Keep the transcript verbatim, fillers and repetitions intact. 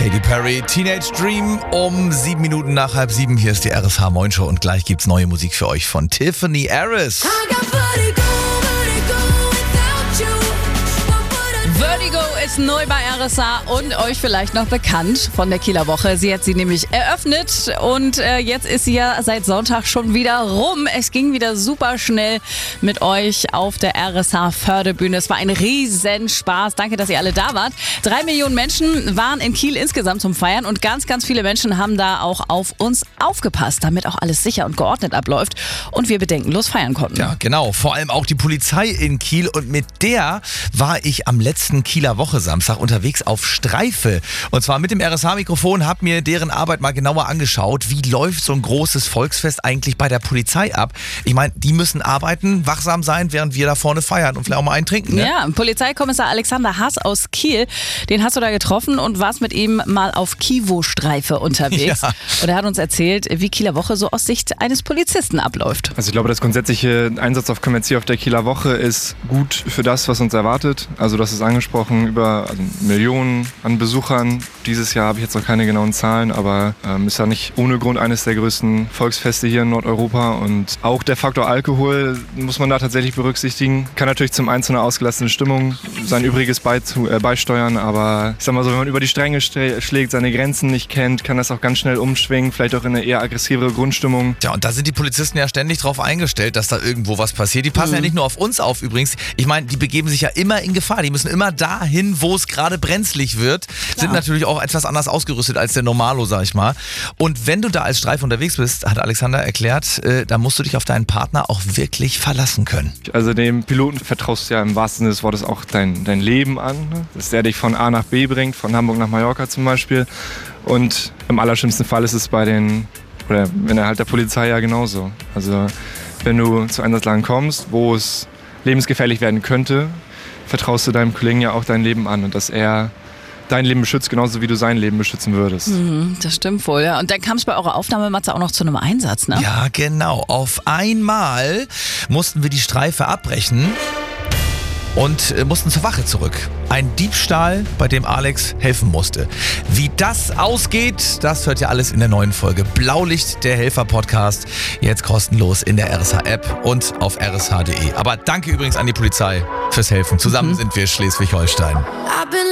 Katy Perry, Teenage Dream, um sieben Minuten nach halb sieben. Hier ist die R S H Moin Show und gleich gibt's neue Musik für euch von Tiffany Harris. Vertigo ist neu bei R S H und euch vielleicht noch bekannt von der Kieler Woche. Sie hat sie nämlich eröffnet und äh, jetzt ist sie ja seit Sonntag schon wieder rum. Es ging wieder super schnell mit euch auf der R S H Förderbühne. Es war ein Riesenspaß. Danke, dass ihr alle da wart. Drei Millionen Menschen waren in Kiel insgesamt zum Feiern und ganz, ganz viele Menschen haben da auch auf uns aufgepasst, damit auch alles sicher und geordnet abläuft und wir bedenkenlos feiern konnten. Ja, genau. Vor allem auch die Polizei in Kiel und mit der war ich am letzten Kieler Woche Samstag unterwegs auf Streife. Und zwar mit dem R S H-Mikrofon, hab mir deren Arbeit mal genauer angeschaut. Wie läuft so ein großes Volksfest eigentlich bei der Polizei ab? Ich meine, die müssen arbeiten, wachsam sein, während wir da vorne feiern und vielleicht auch mal einen trinken. Ne? Ja, Polizeikommissar Alexander Haas aus Kiel, den hast du da getroffen und warst mit ihm mal auf Kivo-Streife unterwegs. Ja. Und er hat uns erzählt, wie Kieler Woche so aus Sicht eines Polizisten abläuft. Also ich glaube, das grundsätzliche Einsatzaufkommen jetzt hier auf der Kieler Woche ist gut für das, was uns erwartet. Also das ist angesprochen, über also Millionen an Besuchern. Dieses Jahr habe ich jetzt noch keine genauen Zahlen, aber ähm, ist ja nicht ohne Grund eines der größten Volksfeste hier in Nordeuropa. Und auch der Faktor Alkohol muss man da tatsächlich berücksichtigen. Kann natürlich zum einen zu einer ausgelassenen Stimmung sein Übriges beizu, äh, beisteuern, aber ich sag mal so, wenn man über die Stränge schlägt, seine Grenzen nicht kennt, kann das auch ganz schnell umschwingen, vielleicht auch in eine eher aggressivere Grundstimmung. Ja, und da sind die Polizisten ja ständig drauf eingestellt, dass da irgendwo was passiert. Die passen mhm. ja nicht nur auf uns auf übrigens. Ich meine, die begeben sich ja immer in Gefahr. Die müssen immer dahin, wo es gerade brenzlig wird. Klar. Sind natürlich auch etwas anders ausgerüstet als der Normalo, sag ich mal. Und wenn du da als Streife unterwegs bist, hat Alexander erklärt, äh, da musst du dich auf deinen Partner auch wirklich verlassen können. Also dem Piloten vertraust du ja im wahrsten Sinne des Wortes auch dein, dein Leben an, ne? Dass der dich von A nach B bringt, von Hamburg nach Mallorca zum Beispiel. Und im allerschlimmsten Fall ist es bei den, oder in der halt der Polizei ja genauso. Also wenn du zu Einsatzlagen kommst, wo es lebensgefährlich werden könnte, vertraust du deinem Kollegen ja auch dein Leben an und dass er dein Leben beschützt, genauso wie du sein Leben beschützen würdest. Mhm, das stimmt wohl, ja. Und dann kam es bei eurer Aufnahme, Matze, auch noch zu einem Einsatz, ne? Ja, genau. Auf einmal mussten wir die Streife abbrechen und äh, mussten zur Wache zurück. Ein Diebstahl, bei dem Alex helfen musste. Wie das ausgeht, das hört ihr alles in der neuen Folge Blaulicht, der Helfer-Podcast. Jetzt kostenlos in der R S H-App und auf r s h punkt d e. Aber danke übrigens an die Polizei fürs Helfen. Zusammen mhm. sind wir Schleswig-Holstein.